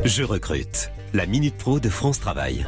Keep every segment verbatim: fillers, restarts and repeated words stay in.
Je recrute. La Minute Pro de France Travail.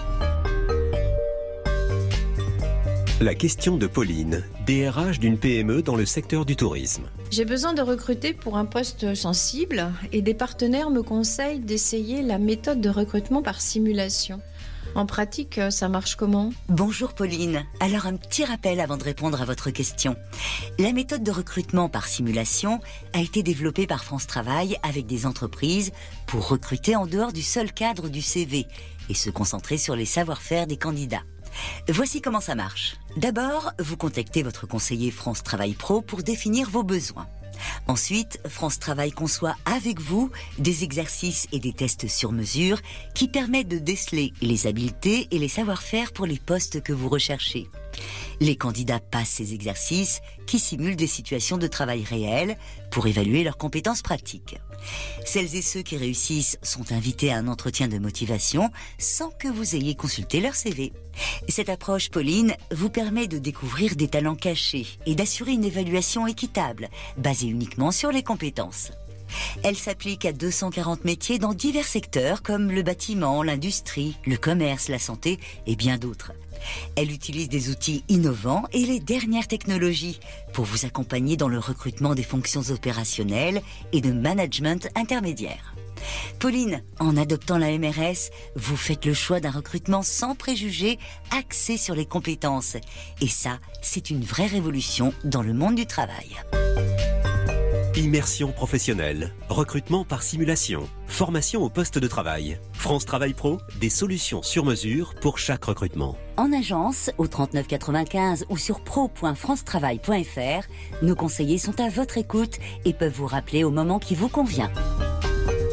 La question de Pauline, D R H d'une P M E dans le secteur du tourisme. J'ai besoin de recruter pour un poste sensible et des partenaires me conseillent d'essayer la méthode de recrutement par simulation. En pratique, ça marche comment ? Bonjour Pauline. Alors un petit rappel avant de répondre à votre question. La méthode de recrutement par simulation a été développée par France Travail avec des entreprises pour recruter en dehors du seul cadre du C V et se concentrer sur les savoir-faire des candidats. Voici comment ça marche. D'abord, vous contactez votre conseiller France Travail Pro pour définir vos besoins. Ensuite, France Travail conçoit avec vous des exercices et des tests sur mesure qui permettent de déceler les habiletés et les savoir-faire pour les postes que vous recherchez. Les candidats passent ces exercices qui simulent des situations de travail réelles pour évaluer leurs compétences pratiques. Celles et ceux qui réussissent sont invités à un entretien de motivation sans que vous ayez consulté leur C V. Cette approche, Pauline, vous permet de découvrir des talents cachés et d'assurer une évaluation équitable, basée uniquement sur les compétences. Elle s'applique à deux cent quarante métiers dans divers secteurs comme le bâtiment, l'industrie, le commerce, la santé et bien d'autres. Elle utilise des outils innovants et les dernières technologies pour vous accompagner dans le recrutement des fonctions opérationnelles et de management intermédiaire. Pauline, en adoptant la M R S, vous faites le choix d'un recrutement sans préjugés, axé sur les compétences. Et ça, c'est une vraie révolution dans le monde du travail. Immersion professionnelle, recrutement par simulation, formation au poste de travail. France Travail Pro, des solutions sur mesure pour chaque recrutement. En agence, au trente-neuf quatre-vingt-quinze ou sur pro point france travail point f r, nos conseillers sont à votre écoute et peuvent vous rappeler au moment qui vous convient.